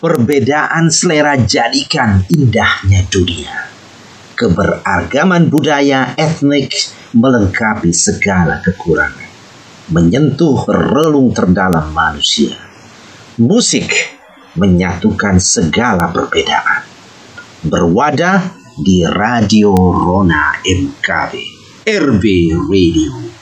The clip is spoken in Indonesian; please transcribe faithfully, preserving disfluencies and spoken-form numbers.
Perbedaan selera jadikan indahnya dunia. Keberagaman budaya etnik melengkapi segala kekurangan, menyentuh relung terdalam manusia. Musik menyatukan segala perbedaan. Berwadah di Radio Rona M K B, R B Radio.